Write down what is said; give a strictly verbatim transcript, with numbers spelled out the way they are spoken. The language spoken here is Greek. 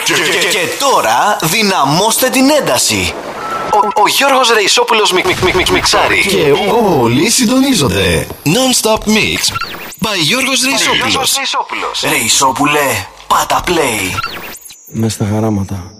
Και, και, και τώρα δυναμώστε την ένταση. Ο, ο Γιώργος Ρεϊσόπουλος μικ, μικ, μικ, μικ, μιξάρει. Και όλοι συντονίζονται. Non-stop mix by Γιώργος Ρεϊσόπουλος. Ρεϊσόπουλε, πάτα play. Μες στα χαράματα.